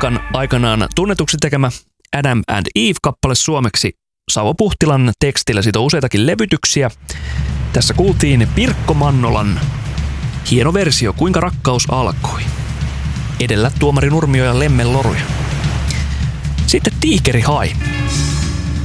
Punkan aikanaan tunnetuksi tekemä Adam and Eve-kappale suomeksi Savo Puhtilan tekstillä. Siitä on useitakin levytyksiä. Tässä kuultiin Pirkko Mannolan hieno versio Kuinka rakkaus alkoi. Edellä Tuomari Nurmio ja Lemmen Loruja. Sitten Tiikeri Hai.